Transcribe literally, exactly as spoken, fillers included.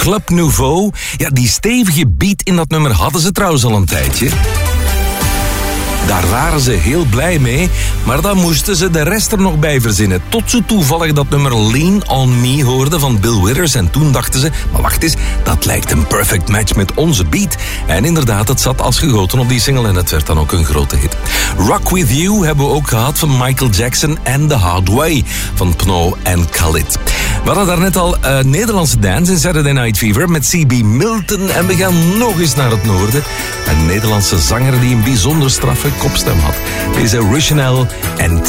Club Nouveau. Ja, die stevige beat in dat nummer hadden ze trouwens al een tijdje. Daar waren ze heel blij mee, maar dan moesten ze de rest er nog bij verzinnen. Tot ze toevallig dat nummer Lean On Me hoorden van Bill Withers. En toen dachten ze, maar wacht eens, dat lijkt een perfect match met onze beat. En inderdaad, het zat als gegoten op die single en het werd dan ook een grote hit. Rock With You hebben we ook gehad van Michael Jackson en The Hard Way van Pno en Khalid. We hadden daarnet al uh, Nederlandse dance in Saturday Night Fever met C B Milton. En we gaan nog eens naar het noorden. Een Nederlandse zanger die een bijzonder straffe kopstem had. Deze Richanel en